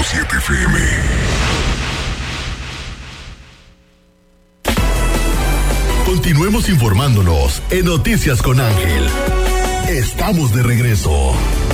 97.7 FM. Continuemos informándonos en Noticias con Ángel. Estamos de regreso.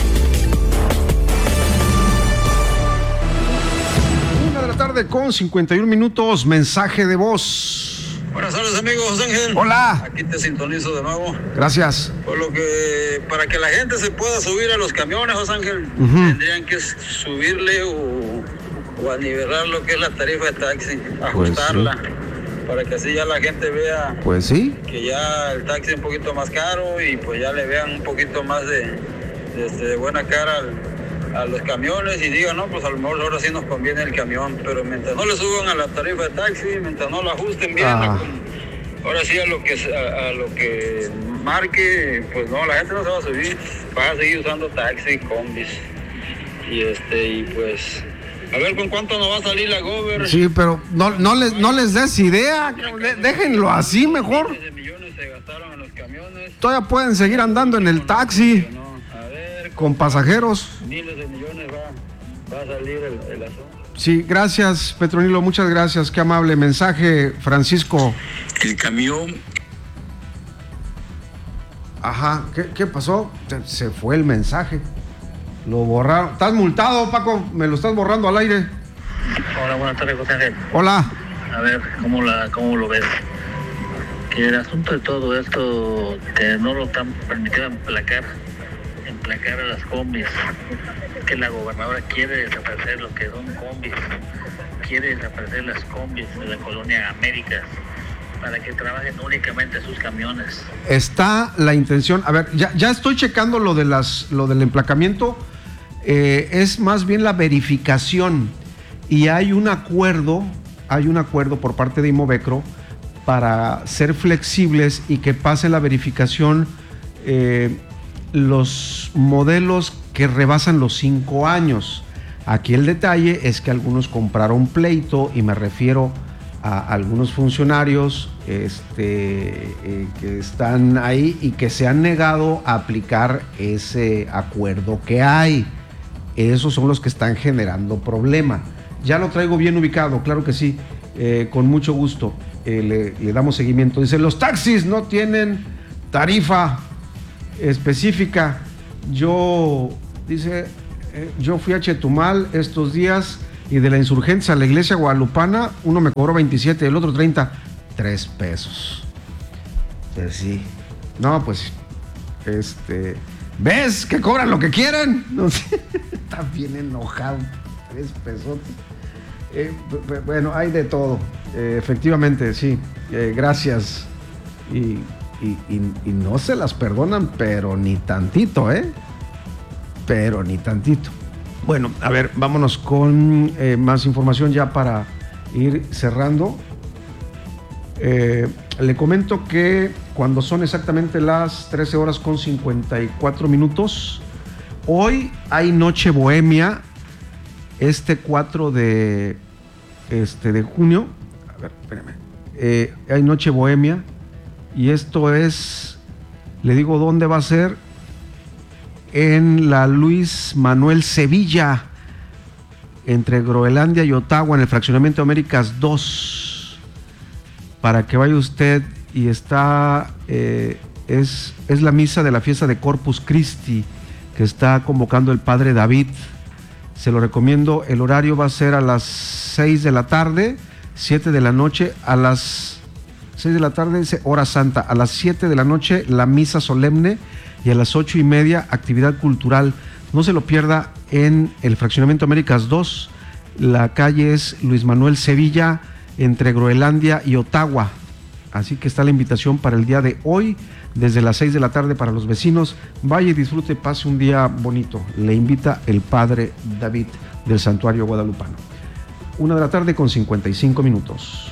1:51 PM, mensaje de voz. Buenas tardes, amigos, Ángel. Hola. Aquí te sintonizo de nuevo. Gracias. Por lo que, para que la gente se pueda subir a los camiones, José Ángel, tendrían que subirle o a nivelar lo que es la tarifa de taxi, ajustarla, Pues sí. Para que así ya la gente vea Pues sí. que ya el taxi es un poquito más caro y pues ya le vean un poquito más de buena cara a los camiones y digan, no, pues a lo mejor ahora sí nos conviene el camión, pero mientras no le suban a la tarifa de taxi, mientras no la ajusten bien, ahora sí a lo que marque, pues no, la gente no se va a subir, va a seguir usando taxi, combis y pues a ver con cuánto nos va a salir la Gober. Sí, pero no les des idea, déjenlo así mejor. Miles de millones se gastaron en los camiones. Todavía pueden seguir andando en el taxi A ver, con pasajeros. miles de millones va a salir el asunto. Sí, gracias, Petronilo, muchas gracias, qué amable mensaje, Francisco. El camión. Ajá, ¿qué pasó? Se fue el mensaje. Lo borraron. ¿Estás multado, Paco? Me lo estás borrando al aire. Hola, buenas tardes, José Ángel. Hola. A ver, ¿cómo lo ves? Que el asunto de todo esto, que no lo están permitiendo emplacar a las combis, que la gobernadora quiere desaparecer lo que son combis, quiere desaparecer las combis de la colonia Américas, para que trabajen únicamente sus camiones. Está la intención, a ver, ya estoy checando lo del emplacamiento, es más bien la verificación y hay un acuerdo por parte de Imovecro para ser flexibles y que pase la verificación los modelos que rebasan los 5 años. Aquí el detalle es que algunos compraron pleito y me refiero a algunos funcionarios que están ahí y que se han negado a aplicar ese acuerdo que hay. Esos son los que están generando problema. Ya lo traigo bien ubicado, claro que sí, con mucho gusto. Le damos seguimiento. Dice, los taxis no tienen tarifa específica. Yo fui a Chetumal estos días y de la Insurgentes a la iglesia guadalupana, uno me cobró 27 y el otro 30, 3 pesos. Pues sí. No, pues, ¿ves que cobran lo que quieren? No sé, está bien enojado. 3 pesos. Bueno, hay de todo. Efectivamente, sí. Gracias. Y no se las perdonan, pero ni tantito, pero ni tantito. Bueno, a ver, vámonos con más información ya para ir cerrando. Le comento que cuando son exactamente las 13:54, hoy hay Noche Bohemia, 4 de junio. A ver, espérame. Hay Noche Bohemia y esto es, le digo dónde va a ser, en la Luis Manuel Sevilla, entre Groenlandia y Ottawa, en el fraccionamiento Américas 2, para que vaya usted. Y está, es la misa de la fiesta de Corpus Christi que está convocando el padre David. Se lo recomiendo. El horario va a ser a las 6 de la tarde, 7 de la noche, a las 6 de la tarde, hora santa, a las 7 de la noche la misa solemne y a las 8:30 actividad cultural. No se lo pierda en el fraccionamiento Américas 2. La calle es Luis Manuel Sevilla, entre Groenlandia y Ottawa. Así que está la invitación para el día de hoy, desde las 6 de la tarde para los vecinos. Vaya y disfrute, pase un día bonito. Le invita el padre David del Santuario Guadalupano. 1:55 PM.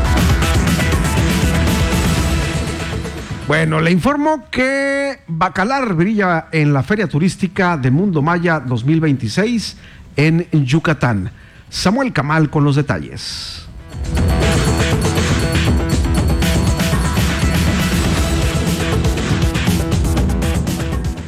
Bueno, le informo que Bacalar brilla en la Feria Turística de Mundo Maya 2026 en Yucatán. Samuel Camal con los detalles.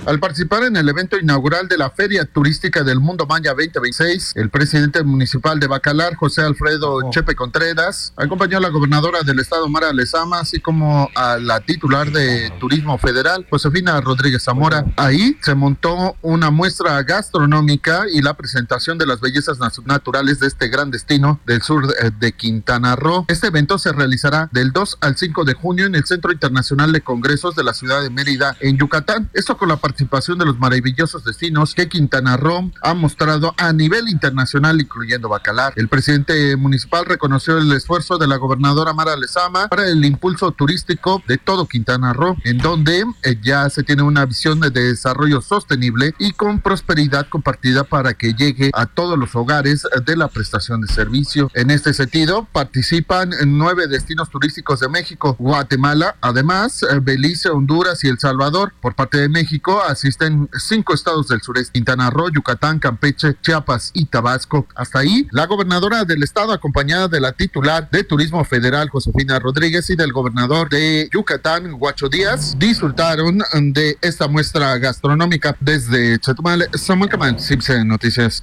Al participar en el evento inaugural de la Feria Turística del Mundo Maya 2026, el presidente municipal de Bacalar, José Alfredo Chepe Contreras, acompañó a la gobernadora del estado, Mara Lezama, así como a la titular de Turismo Federal, Josefina Rodríguez Zamora. Ahí se montó una muestra gastronómica y la presentación de las bellezas naturales de este gran destino del sur de Quintana Roo. Este evento se realizará del 2 al 5 de junio en el Centro Internacional de Congresos de la ciudad de Mérida, en Yucatán. Esto con la participación de los maravillosos destinos que Quintana Roo ha mostrado a nivel internacional, incluyendo Bacalar. El presidente municipal reconoció el esfuerzo de la gobernadora Mara Lezama para el impulso turístico de todo Quintana Roo, en donde ya se tiene una visión de desarrollo sostenible y con prosperidad compartida para que llegue a todos los hogares de la prestación de servicio. En este sentido, participan 9 destinos turísticos de México, Guatemala, además Belice, Honduras y El Salvador. Por parte de México asisten 5 estados del sureste: Quintana Roo, Yucatán, Campeche, Chiapas y Tabasco. Hasta ahí, la gobernadora del estado, acompañada de la titular de Turismo Federal, Josefina Rodríguez, y del gobernador de Yucatán, Huacho Díaz, disfrutaron de esta muestra gastronómica. Desde Chetumal, Samuel Camal, CIPSE Noticias.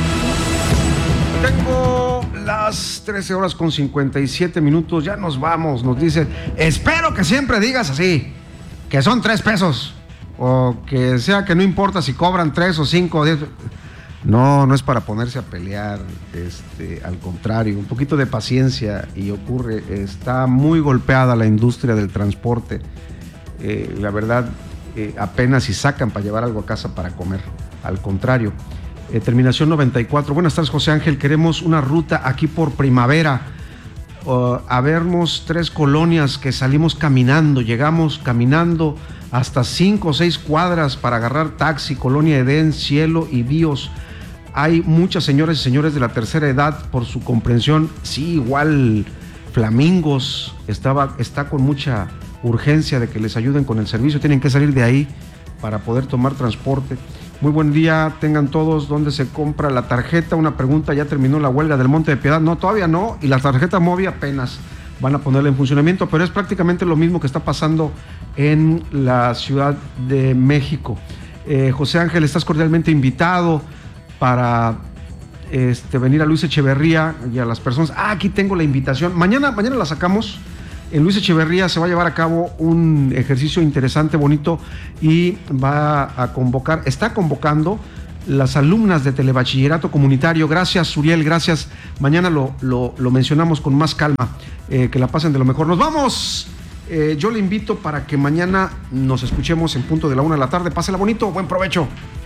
Tengo las 13 horas con 57 minutos, ya nos vamos. Nos dicen, espero que siempre digas así, que son 3 pesos, o que sea que no importa si cobran 3 o 5 o 10. No es para ponerse a pelear, al contrario, un poquito de paciencia y ocurre. Está muy golpeada la industria del transporte, la verdad, apenas si sacan para llevar algo a casa para comer, al contrario. Terminación 94. Buenas tardes, José Ángel. Queremos una ruta aquí por Primavera. Habemos 3 colonias que salimos caminando. Llegamos caminando hasta 5 o 6 cuadras para agarrar taxi. Colonia Edén, Cielo y Bíos. Hay muchas señoras y señores de la tercera edad, por su comprensión. Sí, igual Flamingos está con mucha urgencia de que les ayuden con el servicio. Tienen que salir de ahí para poder tomar transporte. Muy buen día, tengan todos. ¿Dónde se compra la tarjeta? Una pregunta, ¿ya terminó la huelga del Monte de Piedad? No, todavía no, y la tarjeta móvil apenas van a ponerla en funcionamiento, pero es prácticamente lo mismo que está pasando en la Ciudad de México. José Ángel, estás cordialmente invitado para venir a Luis Echeverría y a las personas. Aquí tengo la invitación. Mañana la sacamos. En Luis Echeverría se va a llevar a cabo un ejercicio interesante, bonito, y está convocando las alumnas de telebachillerato comunitario. Gracias, Uriel, gracias. Mañana lo mencionamos con más calma. Que la pasen de lo mejor. Nos vamos. Yo le invito para que mañana nos escuchemos en punto de la 1 de la tarde. Pásela bonito, buen provecho.